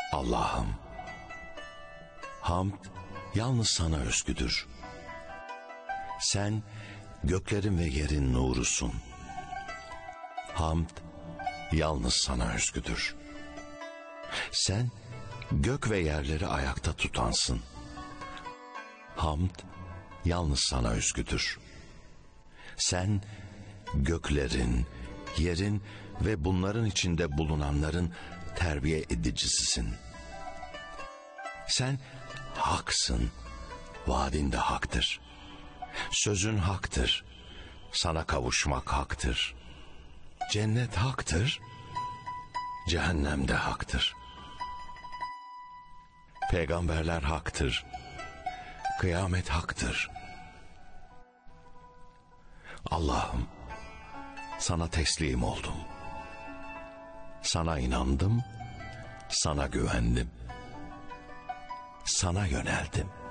Allah'ım, hamd yalnız sana özgüdür. Sen göklerin ve yerin nurusun. Hamd yalnız sana özgüdür. Sen gök ve yerleri ayakta tutansın. Hamd yalnız sana özgüdür. Sen göklerin, yerin ve bunların içinde bulunanların terbiye edicisisin. Sen haksın, vaadin de haktır. Sözün haktır, sana kavuşmak haktır. Cennet haktır, cehennem de haktır. Peygamberler haktır, kıyamet haktır. Allah'ım, sana teslim oldum. Sana inandım, sana güvendim. Sana yöneldim.